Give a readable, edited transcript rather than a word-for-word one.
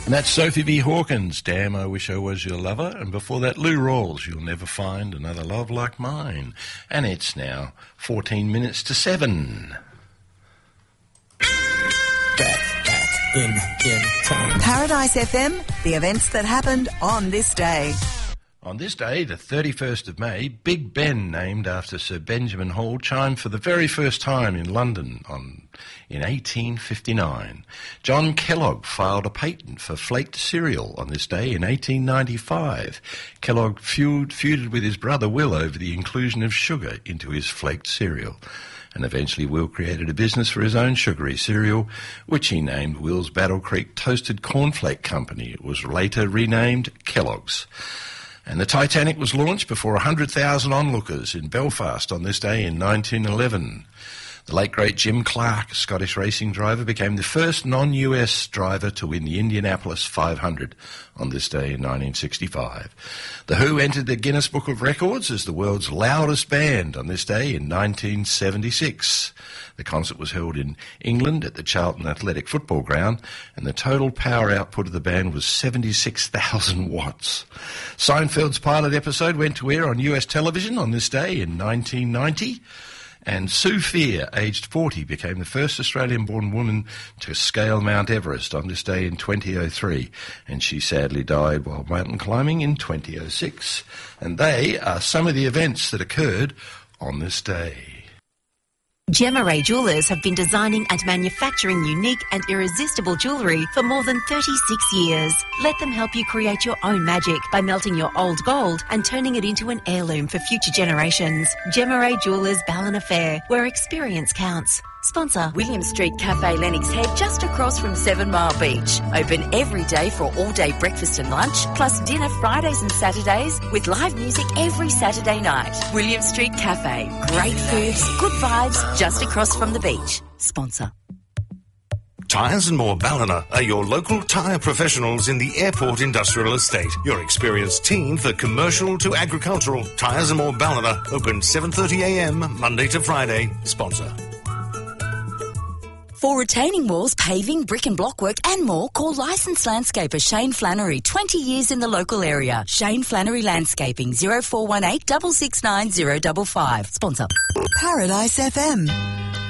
And that's Sophie B. Hawkins, Damn, I Wish I Was Your Lover. And before that, Lou Rawls, You'll Never Find Another Love Like Mine. And it's now 14 minutes to 7. Back in time. Paradise FM, the events that happened on this day. On this day, the 31st of May, Big Ben, named after Sir Benjamin Hall, chimed for the very first time in London in 1859. John Kellogg filed a patent for flaked cereal on this day in 1895. Kellogg feuded with his brother Will over the inclusion of sugar into his flaked cereal. And eventually Will created a business for his own sugary cereal, which he named Will's Battle Creek Toasted Cornflake Company. It was later renamed Kellogg's. And the Titanic was launched before 100,000 onlookers in Belfast on this day in 1911. The late great Jim Clark, a Scottish racing driver, became the first non-US driver to win the Indianapolis 500 on this day in 1965. The Who entered the Guinness Book of Records as the world's loudest band on this day in 1976. The concert was held in England at the Charlton Athletic Football Ground, and the total power output of the band was 76,000 watts. Seinfeld's pilot episode went to air on US television on this day in 1990. And Sue Fear, aged 40, became the first Australian-born woman to scale Mount Everest on this day in 2003. And she sadly died while mountain climbing in 2006. And they are some of the events that occurred on this day. Gemma Ray Jewellers have been designing and manufacturing unique and irresistible jewellery for more than 36 years. Let them help you create your own magic by melting your old gold and turning it into an heirloom for future generations. Gemma Ray Jewellers Ballina Fair, where experience counts. Sponsor William Street Cafe Lennox Head, just across from 7 Mile Beach. Open every day for all-day breakfast and lunch, plus dinner Fridays and Saturdays with live music every Saturday night. William Street Cafe. Great foods, good vibes, just across from the beach. Sponsor. Tyres and More Ballina are your local tyre professionals in the Airport Industrial Estate. Your experienced team for commercial to agricultural. Tyres and More Ballina, open 7:30am Monday to Friday. Sponsor. For retaining walls, paving, brick and block work and more, call licensed landscaper Shane Flannery, 20 years in the local area. Shane Flannery Landscaping, 0418 669 055. Sponsor. Paradise FM.